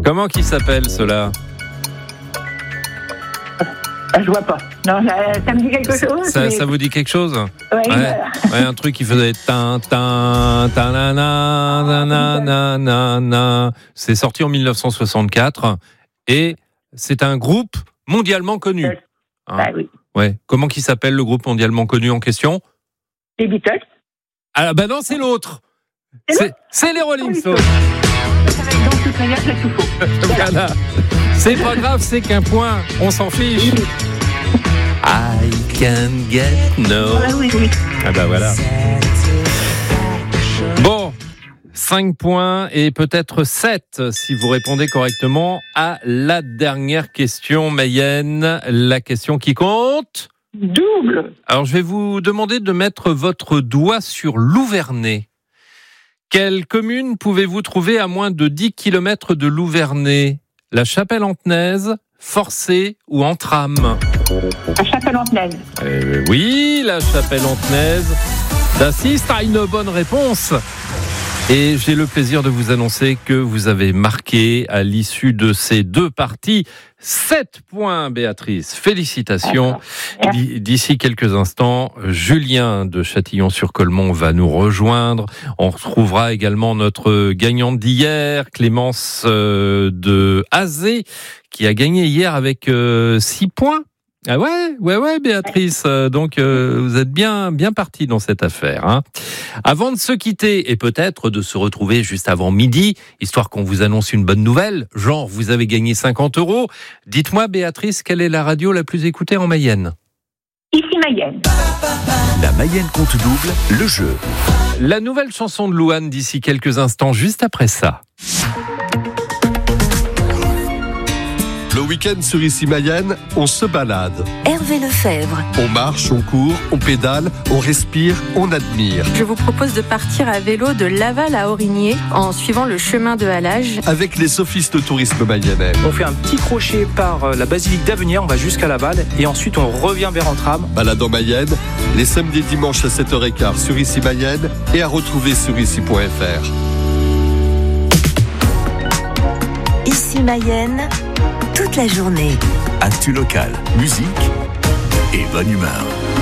Comment qu'ils s'appellent ceux-là? Je vois pas. Non, ça me dit quelque chose. Ça vous dit quelque chose? Ouais, ouais, un truc qui faisait tin tin ta na na na na na na. C'est sorti en 1964 et c'est un groupe mondialement connu. Bah oui. Ouais. Comment qu'il s'appelle le groupe mondialement connu en question? Les Beatles. Ah ben non, c'est l'autre. C'est les Rolling Stones. Dans toute manière, c'est tout faux. Voilà. C'est pas grave, c'est qu'un point. On s'en fiche. I can get no. Ah oui, oui. Ah bah voilà. Bon, 5 points et peut-être 7 si vous répondez correctement à la dernière question, Mayenne. La question qui compte. Double. Alors je vais vous demander de mettre votre doigt sur Louvernay. Quelle commune pouvez-vous trouver à moins de 10 km de Louvernay? La Chapelle-Antnaise, Forcé ou Entrammes? La Chapelle-Antnaise. Oui, la Chapelle-Antnaise. D'assiste à une bonne réponse. Et j'ai le plaisir de vous annoncer que vous avez marqué à l'issue de ces 2 parties 7 points, Béatrice. Félicitations. D'ici quelques instants, Julien de Châtillon-sur-Colmont va nous rejoindre. On retrouvera également notre gagnante d'hier, Clémence de Azé, qui a gagné hier avec 6 points. Ah ouais, Béatrice. Donc, vous êtes bien parti dans cette affaire. Hein. Avant de se quitter et peut-être de se retrouver juste avant midi, histoire qu'on vous annonce une bonne nouvelle, genre vous avez gagné 50 €. Dites-moi, Béatrice, quelle est la radio la plus écoutée en Mayenne? Ici Mayenne. La Mayenne compte double, le jeu. La nouvelle chanson de Louane d'ici quelques instants, juste après ça. Le week-end sur Ici Mayenne, on se balade. Hervé Lefebvre. On marche, on court, on pédale, on respire, on admire. Je vous propose de partir à vélo de Laval à Aurigné en suivant le chemin de halage. Avec les sophistes de tourisme mayennais. On fait un petit crochet par la basilique d'Avenières, on va jusqu'à Laval et ensuite on revient vers Entrammes. Balade en Mayenne, les samedis et dimanches à 7h15 sur Ici Mayenne et à retrouver sur ici.fr. Ici Mayenne, toute la journée. Actu local, musique et bonne humeur.